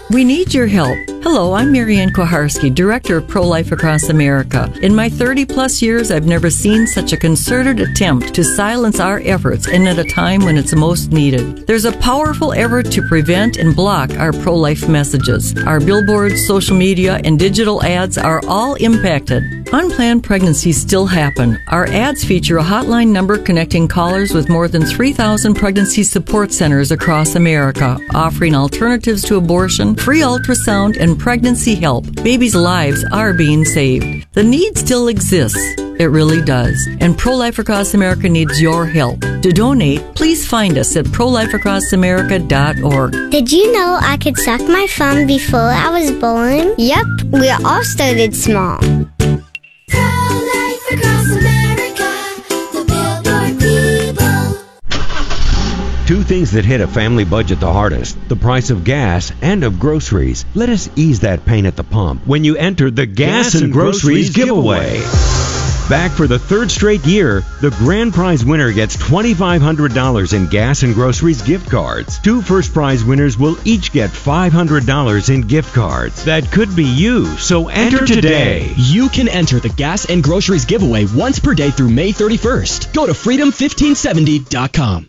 We need your help. Hello, I'm Marianne Koharski, Director of Pro-Life Across America. In my 30-plus years, I've never seen such a concerted attempt to silence our efforts and at a time when it's most needed. There's a powerful effort to prevent and block our pro-life messages. Our billboards, social media, and digital ads are all impacted. Unplanned pregnancies still happen. Our ads feature a hotline number connecting callers with more than 3,000 pregnancy support centers across America, offering alternatives to abortion, free ultrasound, and pregnancy help. Babies' lives are being saved. The need still exists. It really does. And Pro-Life Across America needs your help. To donate, please find us at prolifeacrossamerica.org. Did you know I could suck my thumb before I was born? Yep, we all started small. Pro-Life Across America, the Billboard people. Two things that hit a family budget the hardest: the price of gas and of groceries. Let us ease that pain at the pump when you enter the Gas and Groceries giveaway. Back for the third straight year, the grand prize winner gets $2,500 in Gas and Groceries gift cards. Two first prize winners will each get $500 in gift cards. That could be you, so enter today. You can enter the Gas and Groceries giveaway once per day through May 31st. Go to freedom1570.com.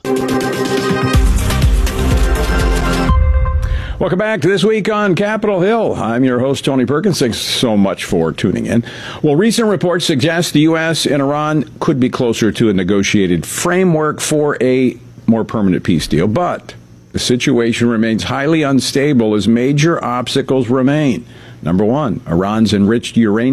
Welcome back to This Week on Capitol Hill. I'm your host, Tony Perkins. Thanks so much for tuning in. Well, recent reports suggest the U.S. and Iran could be closer to a negotiated framework for a more permanent peace deal, but the situation remains highly unstable as major obstacles remain. Number one, Iran's enriched uranium